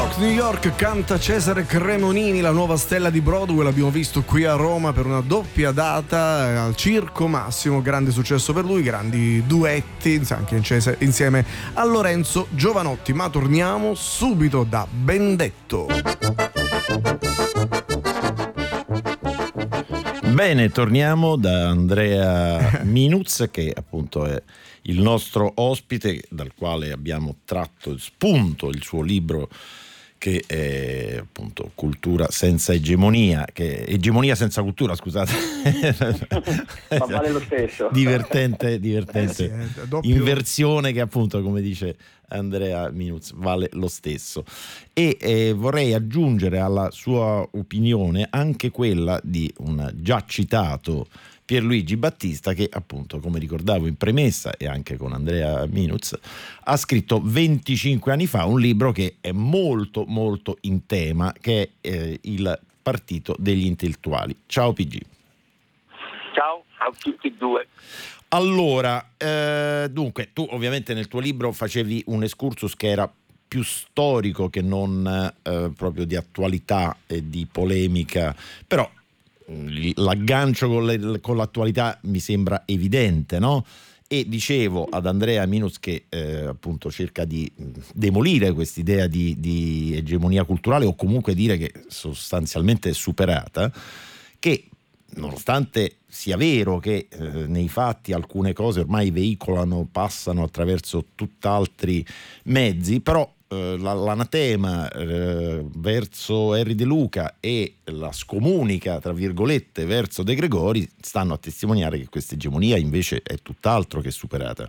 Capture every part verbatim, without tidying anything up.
York, New York, canta Cesare Cremonini, la nuova stella di Broadway. L'abbiamo visto qui a Roma per una doppia data al Circo Massimo, grande successo per lui, grandi duetti anche insieme a Lorenzo Giovanotti. Ma torniamo subito da Benedetto. Bene, torniamo da Andrea Minuz, che appunto è il nostro ospite, dal quale abbiamo tratto spunto il suo libro, che è appunto Cultura senza egemonia, che egemonia senza cultura, scusate. Ma vale lo stesso. Divertente, divertente eh sì, doppio... inversione che appunto, come dice Andrea Minuz, vale lo stesso. E eh, vorrei aggiungere alla sua opinione anche quella di un già citato Pierluigi Battista, che appunto, come ricordavo in premessa e anche con Andrea Minuz, ha scritto venticinque anni fa un libro che è molto molto in tema, che è eh, il Partito degli Intellettuali. Ciao P G. Ciao a tutti e due. Allora, eh, dunque, tu ovviamente nel tuo libro facevi un excursus che era più storico che non eh, proprio di attualità e di polemica, però l'aggancio con, le, con l'attualità mi sembra evidente, no? E dicevo ad Andrea Minus che eh, appunto cerca di demolire quest'idea di, di egemonia culturale, o comunque dire che sostanzialmente è superata, che nonostante sia vero che eh, nei fatti alcune cose ormai veicolano, passano attraverso tutt'altri mezzi, però eh, l'anatema eh, verso Erri De Luca e la scomunica tra virgolette verso De Gregori stanno a testimoniare che questa egemonia invece è tutt'altro che superata.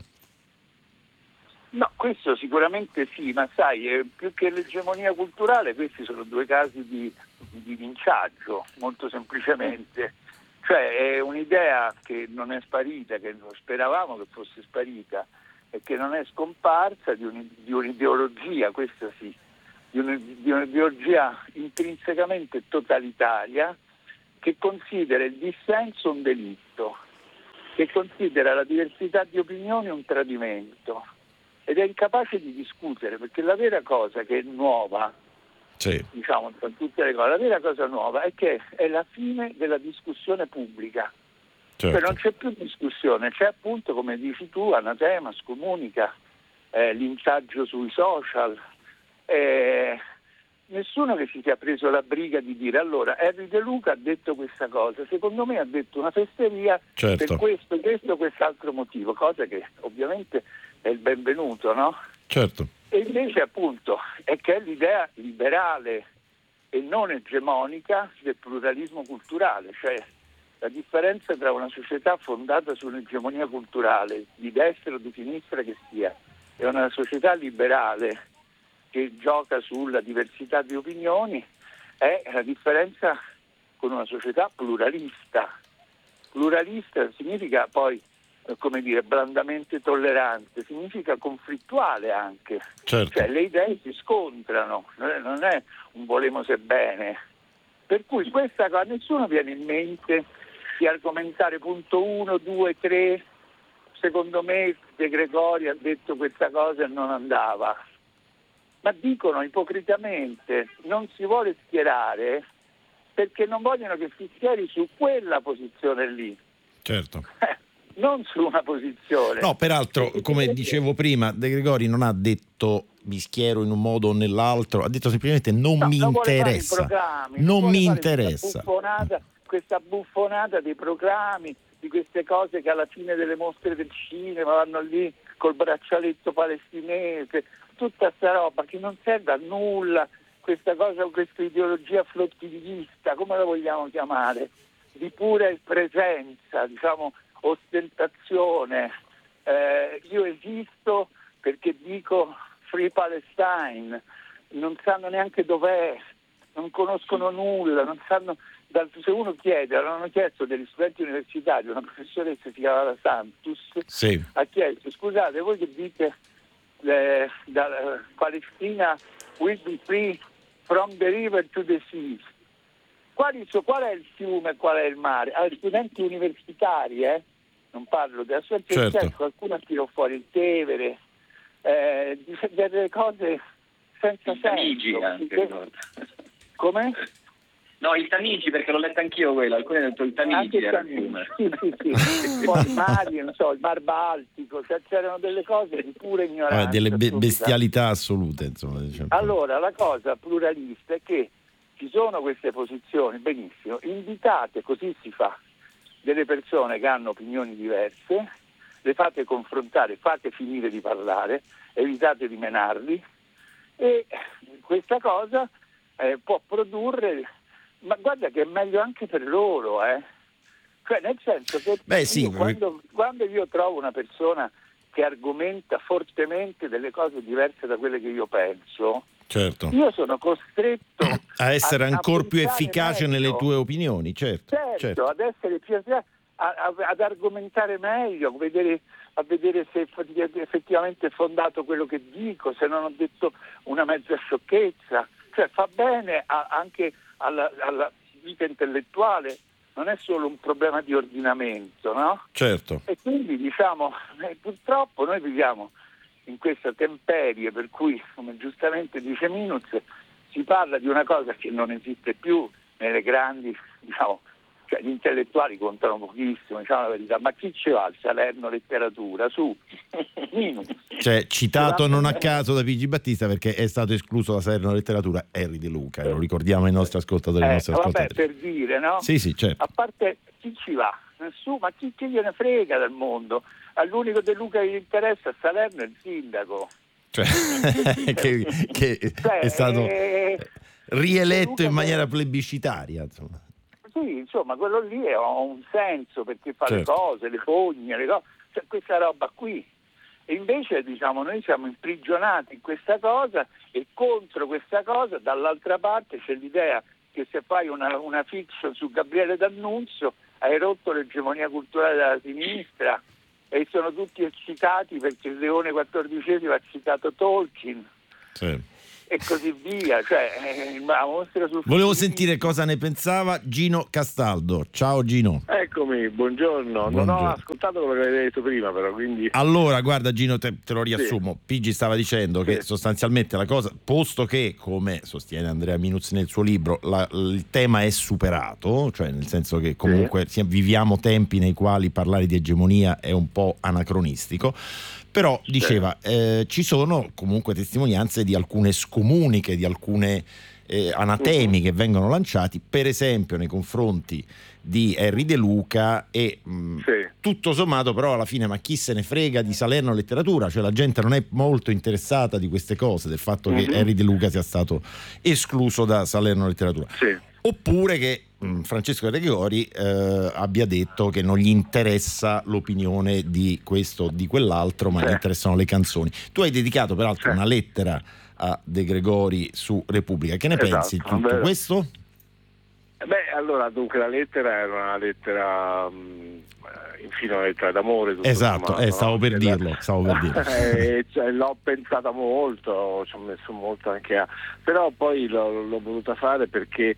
No, questo sicuramente sì, ma sai, eh, più che l'egemonia culturale, questi sono due casi di, di linciaggio, molto semplicemente. Cioè è un'idea che non è sparita, che speravamo che fosse sparita e che non è scomparsa, di, un, di un'ideologia, questa sì, di, un, di un'ideologia intrinsecamente totalitaria, che considera il dissenso un delitto, che considera la diversità di opinioni un tradimento ed è incapace di discutere, perché la vera cosa che è nuova, sì, diciamo tra tutte le cose, la vera cosa nuova è che è la fine della discussione pubblica. Certo. Cioè non c'è più discussione, c'è appunto, come dici tu, anatema, scomunica, eh, linciaggio sui social, eh, nessuno che si sia preso la briga di dire allora Erri De Luca ha detto questa cosa, secondo me ha detto una fesseria, certo, per questo, questo, quest'altro motivo, cosa che ovviamente è il benvenuto, no? Certo. E invece appunto è che è l'idea liberale e non egemonica del pluralismo culturale, cioè la differenza tra una società fondata su un'egemonia culturale, di destra o di sinistra che sia, e una società liberale che gioca sulla diversità di opinioni, è la differenza con una società pluralista. Pluralista significa poi, come dire, blandamente tollerante, significa conflittuale anche, certo, cioè le idee si scontrano, non è un volemo se bene, per cui questa cosa, nessuno viene in mente di argomentare punto uno, due, tre, secondo me De Gregori ha detto questa cosa e non andava, ma dicono ipocritamente non si vuole schierare perché non vogliono che si schieri su quella posizione lì. Certo. Non su una posizione. No, peraltro, come dicevo prima, De Gregori non ha detto mi schiero in un modo o nell'altro, ha detto semplicemente non no, mi non interessa. Non, non mi fare interessa. Questa buffonata, questa buffonata dei proclami, di queste cose che alla fine delle mostre del cinema vanno lì col braccialetto palestinese, tutta sta roba che non serve a nulla, questa cosa, questa ideologia flottilista, come la vogliamo chiamare, di pura presenza, diciamo, ostentazione. Eh, io esisto perché dico Free Palestine, non sanno neanche dov'è, non conoscono nulla, non sanno. Se uno chiede, hanno chiesto degli studenti universitari, una professoressa si chiamava Santus, sì, ha chiesto, scusate, voi che dite eh, da uh, Palestina will be free from the river to the sea, Quali, qual è il fiume e qual è il mare? Agli studenti universitari, eh? Non parlo della sua certo. Qualcuno tirò fuori il Tevere, eh, delle cose senza il Tamigi senso. anche, Perché... Come? No, il Tamigi, perché l'ho letto anch'io quello, alcuni hanno detto il Tamigi era il fiume. Sì, sì, sì. Poi i mari, non so, il Mar Baltico, cioè c'erano delle cose di pura ignoranza. Vabbè, delle be- assoluta. bestialità assolute, insomma. Diciamo. Allora, la cosa pluralista è che ci sono queste posizioni, benissimo, invitate, così si fa, delle persone che hanno opinioni diverse, le fate confrontare, fate finire di parlare, evitate di menarli, e questa cosa eh, può produrre, ma guarda che è meglio anche per loro, eh. Cioè nel senso che Beh, sì, io, quando, quando io trovo una persona che argomenta fortemente delle cose diverse da quelle che io penso, certo. io sono costretto a essere a, ancora a più efficace meglio. nelle tue opinioni, certo, certo, certo. ad essere più a, a, ad argomentare meglio, a vedere, a vedere se effettivamente è fondato quello che dico, se non ho detto una mezza sciocchezza. Cioè fa bene a, anche alla, alla vita intellettuale, non è solo un problema di ordinamento, no? Certo. E quindi diciamo, eh, purtroppo noi viviamo in questa temperie per cui, come giustamente dice Minuz, si parla di una cosa che non esiste più nelle grandi, diciamo, cioè gli intellettuali contano pochissimo, diciamo la verità, ma chi ci va al Salerno Letteratura? Su, Minuz. Cioè, citato non a caso da Pigi Battista perché è stato escluso da Salerno Letteratura Henry De Luca, e lo ricordiamo ai nostri ascoltatori e ai Eh, nostri vabbè, ascoltatori. per dire, no? Sì, sì, certo. A parte chi ci va? Nessuno, ma chi, chi gliene frega del mondo? All'unico De Luca che gli interessa a Salerno è il sindaco. Cioè, che, che Cioè, è stato eh, rieletto Luca in maniera che... plebiscitaria, insomma. Sì, insomma, quello lì ha un senso perché fa certo. le cose, le fogne, le cose, cioè, questa roba qui. E invece, diciamo, noi siamo imprigionati in questa cosa e contro questa cosa, dall'altra parte c'è l'idea che se fai una, una fiction su Gabriele D'Annunzio hai rotto l'egemonia culturale della sinistra, e sono tutti eccitati perché il Leone quattordicesimo ha citato Tolkien. Sì. E così via, cioè eh, la mostra sul Volevo film. sentire cosa ne pensava Gino Castaldo. Ciao Gino. Eccomi, buongiorno. Buongiorno. Non ho ascoltato quello che avevi detto prima, però, quindi... Allora, guarda Gino, te, te lo riassumo. Sì. Pigi stava dicendo sì. che sostanzialmente la cosa, posto che, come sostiene Andrea Minuz nel suo libro, la, il tema è superato, cioè nel senso che comunque sì. viviamo tempi nei quali parlare di egemonia è un po' anacronistico, però diceva eh, ci sono comunque testimonianze di alcune scomuniche, di alcune eh, anatemi uh-huh. che vengono lanciati, per esempio nei confronti di Henry De Luca e mh, sì. tutto sommato però alla fine ma chi se ne frega di Salerno Letteratura, cioè la gente non è molto interessata di queste cose, del fatto uh-huh. che Henry De Luca sia stato escluso da Salerno Letteratura. Sì. Oppure che mh, Francesco De Gregori eh, abbia detto che non gli interessa l'opinione di questo o di quell'altro, ma sì. gli interessano le canzoni. Tu hai dedicato peraltro sì. una lettera a De Gregori su Repubblica. Che ne esatto. pensi di tutto Beh, questo? Beh, allora, dunque la lettera era una lettera mh, infine una lettera d'amore. Esatto, sommato, eh, stavo no? per dirlo, stavo per dirlo. eh, cioè, l'ho pensata molto, ci ho messo molto anche a... però poi l'ho, l'ho voluta fare perché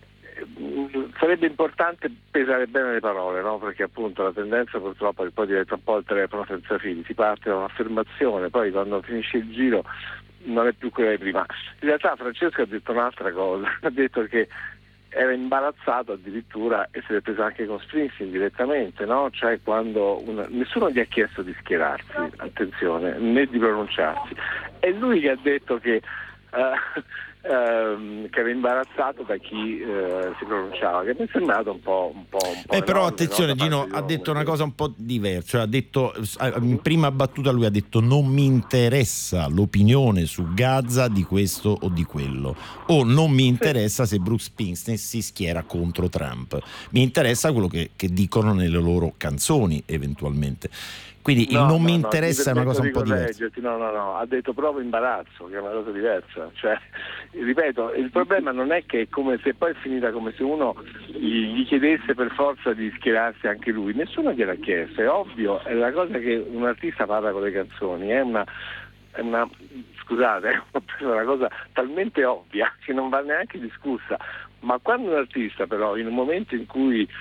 sarebbe importante pesare bene le parole, no? Perché appunto la tendenza purtroppo è che poi diventa un po' il telefono senza fili, si parte da un'affermazione, poi quando finisce il giro non è più quella di prima. In realtà Francesco ha detto un'altra cosa, ha detto che era imbarazzato addirittura e se l'è presa anche con Springsteen direttamente, no? Cioè quando una... nessuno gli ha chiesto di schierarsi, attenzione, né di pronunciarsi. È lui che ha detto che uh, uh, che era imbarazzato da chi uh, si pronunciava, che mi è sembrato un po', un po', un po' eh, però enorme, attenzione, no? Gino ha detto una cosa un po' diversa, cioè ha detto in prima battuta lui ha detto non mi interessa l'opinione su Gaza di questo o di quello, o non mi interessa se Bruce Springsteen si schiera contro Trump, mi interessa quello che, che dicono nelle loro canzoni eventualmente. Quindi no, il non no, mi no, interessa è una cosa un po' diversa. No, no, no, ha detto proprio imbarazzo, che è una cosa diversa. Cioè, ripeto, il problema non è che è come se poi è finita come se uno gli, gli chiedesse per forza di schierarsi anche lui. Nessuno gliel'ha chiesto, è ovvio, è la cosa che un artista parla con le canzoni, è una, è una scusate, è una cosa talmente ovvia che non va neanche discussa. Ma quando un artista però, in un momento in cui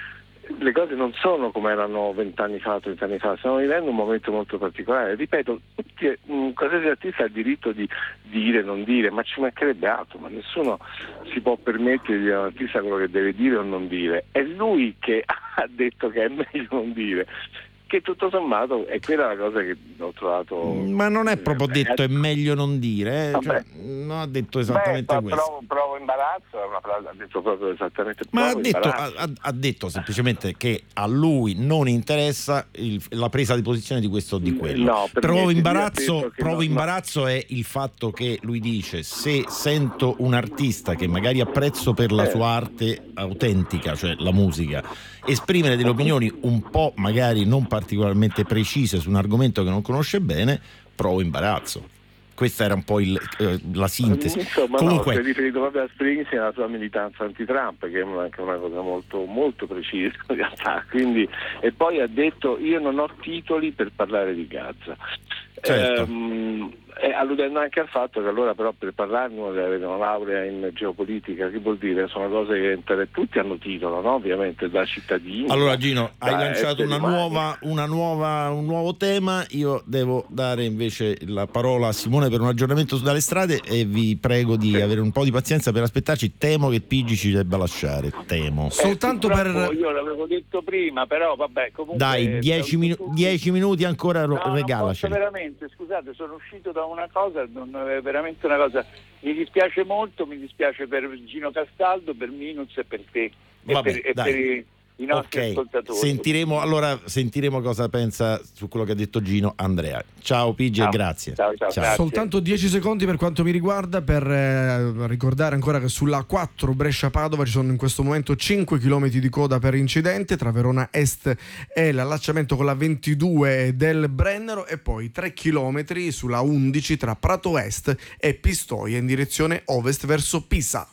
le cose non sono come erano vent'anni fa, trent'anni fa, stiamo vivendo un momento molto particolare. Ripeto, tutti, un qualsiasi artista ha il diritto di dire, non dire, ma ci mancherebbe altro, ma nessuno si può permettere di dire all'artista quello che deve dire o non dire. È lui che ha detto che è meglio non dire. Che tutto sommato è quella la cosa che ho trovato. Ma non è proprio detto è meglio non dire, eh? Cioè, non ha detto esattamente Beh, questo. Provo, provo imbarazzo, è una frase, ha detto proprio esattamente. Ma ha detto, ha, ha detto semplicemente che a lui non interessa il, la presa di posizione di questo o di quello. No, provo imbarazzo, provo no, imbarazzo no. È il fatto che lui dice: se sento un artista che magari apprezzo per la eh. sua arte autentica, cioè la musica, esprimere delle opinioni un po' magari non particolarmente precise su un argomento che non conosce bene, provo imbarazzo. Questa era un po' il, eh, la sintesi. Insomma, Comunque, no, si è riferito proprio a Springsteen e alla sua militanza anti-Trump, che è anche una cosa molto, molto precisa in realtà. Quindi, e poi ha detto: io non ho titoli per parlare di Gaza. certo. Ehm, eh, alludendo anche al fatto che allora però per parlarne uno deve avere una laurea in geopolitica, che vuol dire? Sono cose che inter- tutti hanno titolo, no? Ovviamente, da cittadini. Allora Gino, hai da lanciato una umani. nuova, una nuova, un nuovo tema. Io devo dare invece la parola a Simone per un aggiornamento su Dalle Strade e vi prego di sì. avere un po' di pazienza per aspettarci. Temo che Pigi ci debba lasciare, temo. Eh, Soltanto per... Io l'avevo detto prima, però vabbè, comunque... Dai, dieci, minu- dieci minuti ancora, no, regalaci. Veramente, scusate, sono uscito da una cosa, non è veramente una cosa, mi dispiace molto, mi dispiace per Gino Castaldo, per Minuz e per te e, Vabbè, per, e per i, i nostri okay. ascoltatori. Sentiremo, allora sentiremo cosa pensa su quello che ha detto Gino Andrea. Ciao Pigi ciao. e grazie. Ciao, ciao, ciao. Soltanto dieci secondi per quanto mi riguarda per eh, ricordare ancora che sulla quattro Brescia-Padova ci sono in questo momento cinque chilometri di coda per incidente tra Verona Est e l'allacciamento con la ventidue del Brennero, e poi tre chilometri sulla undici tra Prato Est e Pistoia in direzione ovest verso Pisa.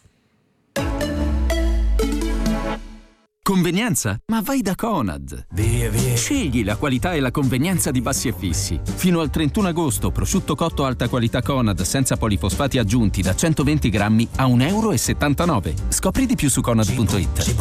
Convenienza? Ma vai da Conad. Via, via. Scegli la qualità e la convenienza di Bassi e Fissi. Fino al trentuno agosto, prosciutto cotto alta qualità Conad senza polifosfati aggiunti da centoventi grammi a un euro e settantanove. Scopri di più su conad punto it.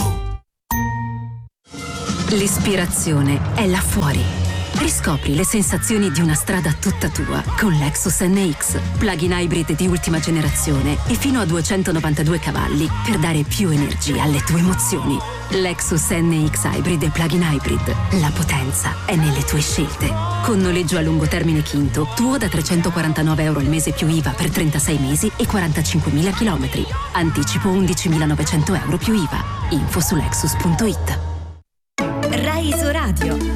L'ispirazione è là fuori. Riscopri le sensazioni di una strada tutta tua con Lexus N X, plug-in hybrid di ultima generazione e fino a duecentonovantadue cavalli per dare più energia alle tue emozioni. Lexus N X Hybrid e plug-in hybrid. La potenza è nelle tue scelte. Con noleggio a lungo termine Quinto, tuo da trecentoquarantanove euro al mese più I V A per trentasei mesi e quarantacinquemila chilometri. Anticipo undicimilanovecento euro più I V A. Info su lexus punto it. Rai Isoradio.